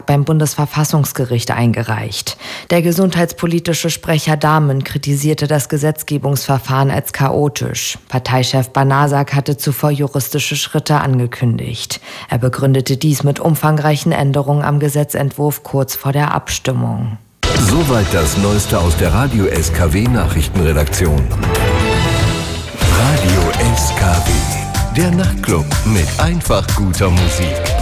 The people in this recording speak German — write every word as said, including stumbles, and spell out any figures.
beim Bundesverfassungsgericht eingereicht. Der gesundheitspolitische Sprecher Dahmen kritisierte das Gesetzgebungsverfahren als chaotisch. Parteichef Banasak hatte zuvor juristische Schritte angekündigt. Er begründete dies mit umfangreichen Änderungen am Gesetzentwurf kurz vor der Abstimmung. Soweit das Neueste aus der Radio S K W Nachrichtenredaktion. Radio S K W, der Nachtclub mit einfach guter Musik.